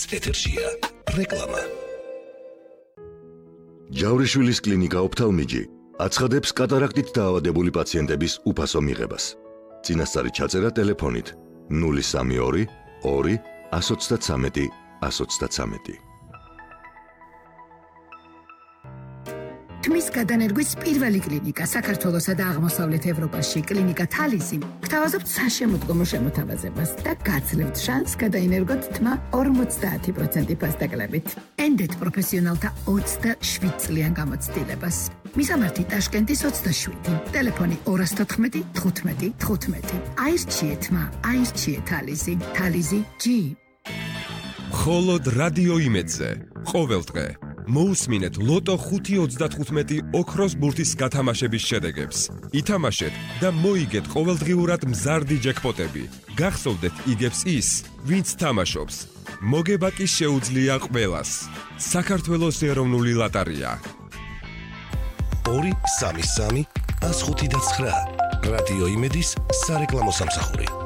ეთერშია რეკლამა. ჯავრიშვილის კლინიკა ოფთალმიჯი აცხადებს კატარაქტით დაავადებული პაციენტების უფასო მიღებას. წინასწარი ჩაწერა ტელეფონით 032 2 133 133. თმის გადანერგვის პირველი კლინიკა საქართველოსა და აღმოსავლეთ ევროპაში კლინიკა თალისი გთავაზობთ საშემოდგომო შემოთავაზებას და გაძლევთ შანსს გადაინერგოთ თმა 50% ფასდაკლებით. ენდეთ პროფესიონალთა 27 წლიან გამოცდილებას. მისამართი ტაშკენტის 27, ტელეფონი 214 15 15. აირჩიეთ თმა, აირჩიეთ თალისი, თალისი G. მხოლოდ რადიო იმედზე ყოველ დღე მოусმინეთ ლოტო 5.35 ოქროს ბურთის გათამაშების შედეგებს. ითამაშეთ და მოიგეთ ყოველდღიურად მზარდი ჯეკპოტები. გახსოვდეთ იგებს ის, ვინც თამაშობს. მოგება კი შეუძლია ყველას. საქართველოს ეროვნული ლოტარია. 2-3-3-105-9 რადიო იმედის სარეკლამო სამსახური.